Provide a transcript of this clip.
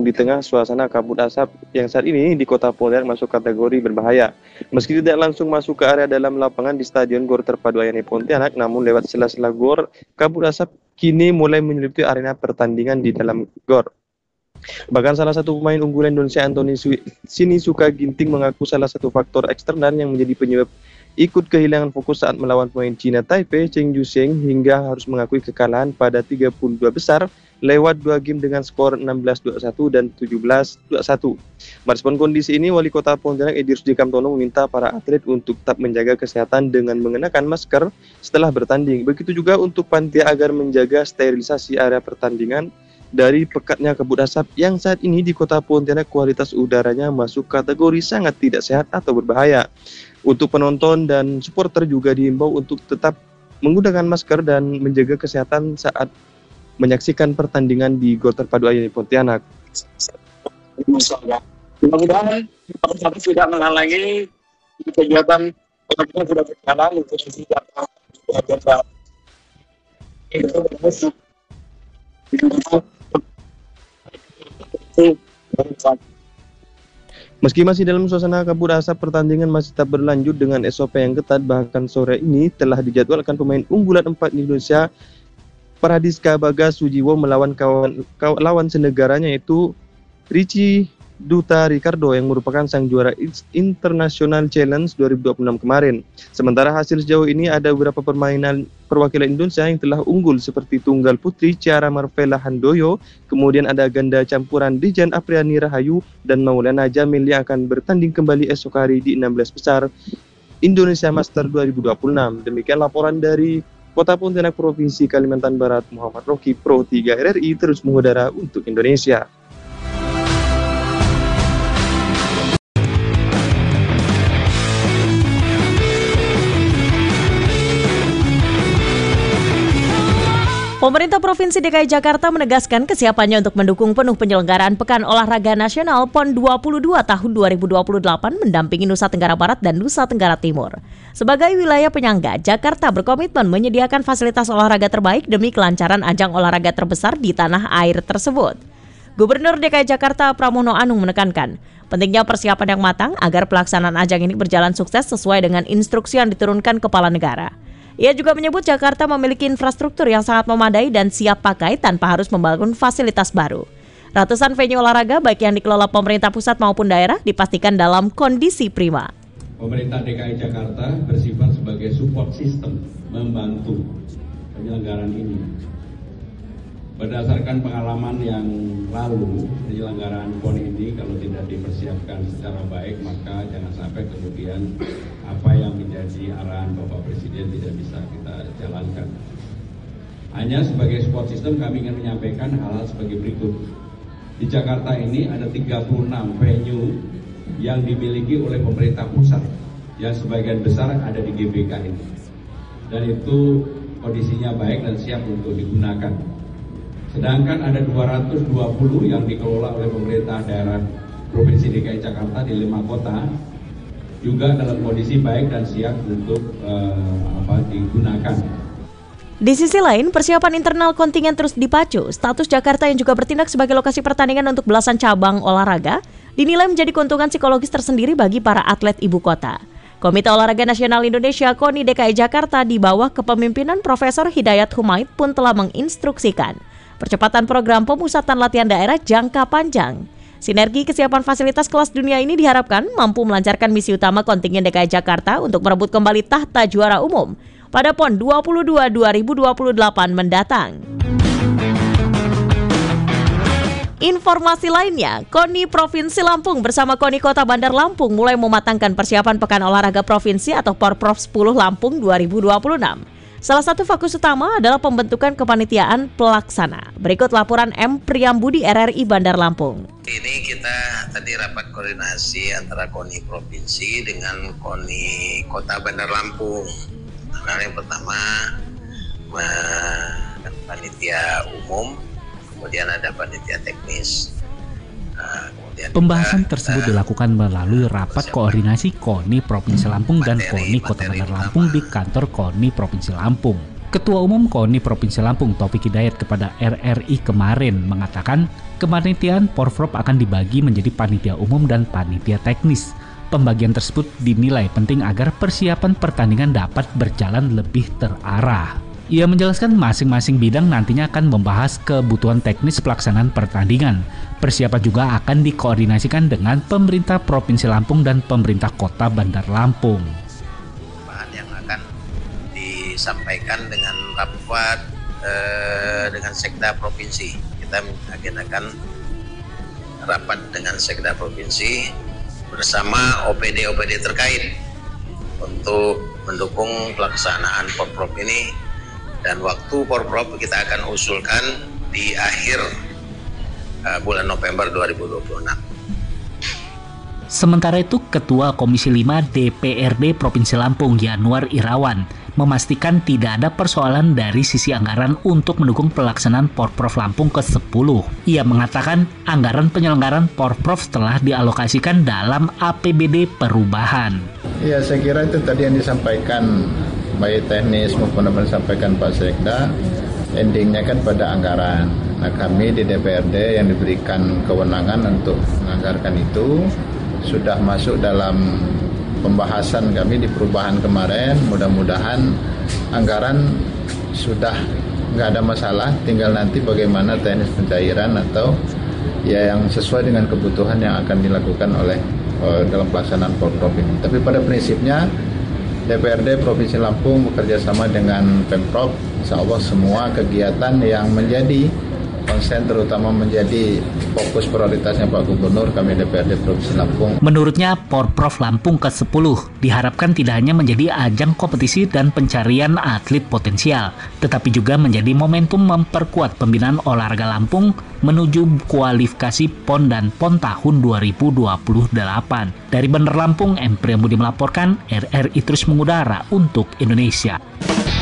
di tengah suasana kabut asap yang saat ini di Kota Pontianak masuk kategori berbahaya. Meski tidak langsung masuk ke area dalam lapangan di Stadion Gor Terpadu Ayani Pontianak, namun lewat sela-sela gor, kabut asap kini mulai menyelimuti arena pertandingan di dalam gor. Bahkan salah satu pemain unggulan Indonesia, Anthony Sinisuka Ginting, mengaku salah satu faktor eksternal yang menjadi penyebab ikut kehilangan fokus saat melawan pemain Cina Taipei, Cheng Yusheng, hingga harus mengakui kekalahan pada 32 besar lewat 2 game dengan skor 16-21 dan 17-21. Merespon kondisi ini, Wali Kota Pontianak Edi Rusdi Kamtono meminta para atlet untuk tetap menjaga kesehatan dengan mengenakan masker setelah bertanding. Begitu juga untuk panitia agar menjaga sterilisasi area pertandingan dari pekatnya kabut asap yang saat ini di Kota Pontianak kualitas udaranya masuk kategori sangat tidak sehat atau berbahaya. Untuk penonton dan supporter juga diimbau untuk tetap menggunakan masker dan menjaga kesehatan saat menyaksikan pertandingan di Gor Terpadu Ayani Pontianak. Mudah-mudahan tapi tidak menghalangi kegiatan pertandingan sudah berjalan untuk Meski masih dalam suasana kabut asap, pertandingan masih tetap berlanjut dengan SOP yang ketat. Bahkan sore ini telah dijadwalkan pemain unggulan 4 Indonesia, Pradisca Bagas Sujiwo, melawan lawan senegaranya yaitu Richie Duta Ricardo yang merupakan sang juara International Challenge 2026 kemarin. Sementara hasil sejauh ini ada beberapa permainan perwakilan Indonesia yang telah unggul seperti tunggal putri Ciara Marvela Handoyo, kemudian ada ganda campuran Dijan Apriani Rahayu dan Maulana Jamil yang akan bertanding kembali esok hari di 16 besar Indonesia Master 2026. Demikian laporan dari Kota Pontianak, Provinsi Kalimantan Barat, Muhammad Roki, Pro 3 RRI, terus mengudara untuk Indonesia. Pemerintah Provinsi DKI Jakarta menegaskan kesiapannya untuk mendukung penuh penyelenggaraan Pekan Olahraga Nasional PON 22 tahun 2028 mendampingi Nusa Tenggara Barat dan Nusa Tenggara Timur. Sebagai wilayah penyangga, Jakarta berkomitmen menyediakan fasilitas olahraga terbaik demi kelancaran ajang olahraga terbesar di tanah air tersebut. Gubernur DKI Jakarta Pramono Anung menekankan pentingnya persiapan yang matang agar pelaksanaan ajang ini berjalan sukses sesuai dengan instruksi yang diturunkan Kepala Negara. Ia juga menyebut Jakarta memiliki infrastruktur yang sangat memadai dan siap pakai tanpa harus membangun fasilitas baru. Ratusan venue olahraga baik yang dikelola pemerintah pusat maupun daerah dipastikan dalam kondisi prima. Pemerintah DKI Jakarta bersifat sebagai support system membantu penyelenggaraan ini. Berdasarkan pengalaman yang lalu, penyelenggaraan PON ini kalau tidak dipersiapkan secara baik, maka jangan sampai kemudian apa yang menjadi arahan Bapak Presiden tidak bisa kita jalankan. Hanya sebagai support system kami ingin menyampaikan hal-hal sebagai berikut. Di Jakarta ini ada 36 venue yang dimiliki oleh pemerintah pusat, yang sebagian besar ada di GBK ini. Dan itu kondisinya baik dan siap untuk digunakan. Sedangkan ada 220 yang dikelola oleh pemerintah daerah Provinsi DKI Jakarta di 5 kota juga dalam kondisi baik dan siap untuk digunakan. Di sisi lain, persiapan internal kontingen terus dipacu. Status Jakarta yang juga bertindak sebagai lokasi pertandingan untuk belasan cabang olahraga dinilai menjadi keuntungan psikologis tersendiri bagi para atlet ibu kota. Komite Olahraga Nasional Indonesia KONI DKI Jakarta di bawah kepemimpinan Profesor Hidayat Humaid pun telah menginstruksikan percepatan program pemusatan latihan daerah jangka panjang. Sinergi kesiapan fasilitas kelas dunia ini diharapkan mampu melancarkan misi utama kontingen DKI Jakarta untuk merebut kembali tahta juara umum pada PON 22 2028 mendatang. Informasi lainnya, KONI Provinsi Lampung bersama KONI Kota Bandar Lampung mulai mematangkan persiapan Pekan Olahraga Provinsi atau Porprov 10 Lampung 2026. Salah satu fokus utama adalah pembentukan kepanitiaan pelaksana. Berikut laporan M. Priyambudi RRI Bandar Lampung. Ini kita tadi rapat koordinasi antara KONI Provinsi dengan KONI Kota Bandar Lampung. Nah, yang pertama panitia umum, kemudian ada panitia teknis. Pembahasan tersebut dilakukan melalui rapat koordinasi KONI Provinsi Lampung dan KONI Kota Bandar Lampung di kantor KONI Provinsi Lampung. Ketua Umum KONI Provinsi Lampung Taufik Hidayat kepada RRI kemarin mengatakan kepanitiaan Porprov akan dibagi menjadi panitia umum dan panitia teknis. Pembagian tersebut dinilai penting agar persiapan pertandingan dapat berjalan lebih terarah. Ia menjelaskan masing-masing bidang nantinya akan membahas kebutuhan teknis pelaksanaan pertandingan. Persiapan juga akan dikoordinasikan dengan pemerintah Provinsi Lampung dan pemerintah Kota Bandar Lampung. Yang akan disampaikan dengan rapat dengan Sekda Provinsi. Kita agendakan rapat dengan Sekda Provinsi bersama OPD-OPD terkait untuk mendukung pelaksanaan Porprov ini, dan waktu Porprov kita akan usulkan di akhir bulan November 2026. Sementara itu, Ketua Komisi 5 DPRD Provinsi Lampung Yanuar Irawan memastikan tidak ada persoalan dari sisi anggaran untuk mendukung pelaksanaan Porprov Lampung ke-10. Ia mengatakan anggaran penyelenggaraan Porprov telah dialokasikan dalam APBD perubahan. Ya, saya kira itu tadi yang disampaikan baik teknis maupun apa yang disampaikan Pak Sekda, endingnya kan pada anggaran. Nah, kami di DPRD yang diberikan kewenangan untuk menganggarkan itu sudah masuk dalam pembahasan kami di perubahan kemarin. Mudah-mudahan anggaran sudah nggak ada masalah, tinggal nanti bagaimana teknis pencairan atau ya yang sesuai dengan kebutuhan yang akan dilakukan oleh dalam pelaksanaan Porprov ini. Tapi pada prinsipnya DPRD Provinsi Lampung bekerjasama dengan Pemprov, insya Allah semua kegiatan yang menjadi konsen terutama menjadi fokus prioritasnya Pak Gubernur, kami DPRD Provinsi Lampung. Menurutnya, Porprov Lampung ke-10 diharapkan tidak hanya menjadi ajang kompetisi dan pencarian atlet potensial, tetapi juga menjadi momentum memperkuat pembinaan olahraga Lampung menuju kualifikasi PON dan PON tahun 2028. Dari Bandar Lampung, M. Priyambudi melaporkan, RRI terus mengudara untuk Indonesia.